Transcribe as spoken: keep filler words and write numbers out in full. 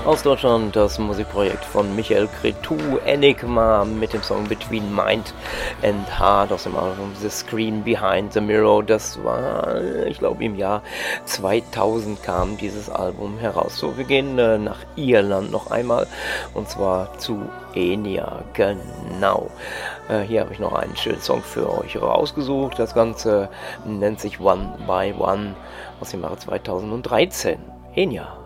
Aus Deutschland das Musikprojekt von Michael Cretu, Enigma mit dem Song Between Mind and Heart aus dem Album The Screen Behind the Mirror. Das war, ich glaube, im Jahr zweitausend kam dieses Album heraus. So, wir gehen äh, nach Irland noch einmal und zwar zu Enya, genau. Äh, hier habe ich noch einen schönen Song für euch rausgesucht. Das Ganze nennt sich One by One aus dem Jahre zweitausenddreizehn. Enya.